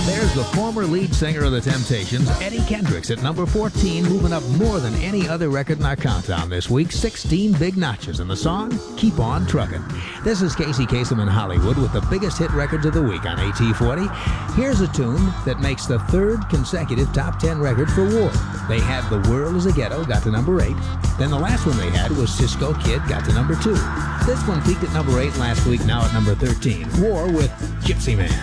There's the former lead singer of the Temptations, Eddie Kendricks, at number 14, moving up more than any other record in our countdown this week. 16 big notches in the song, Keep On Truckin'. This is Casey Kasem in Hollywood with the biggest hit records of the week on AT40. Here's a tune that makes the third consecutive top 10 record for War. They had The World is a Ghetto, got to number 8. Then the last one they had was Cisco Kid, got to number 2. This one peaked at number 8 last week, now at number 13. War with Gypsy Man.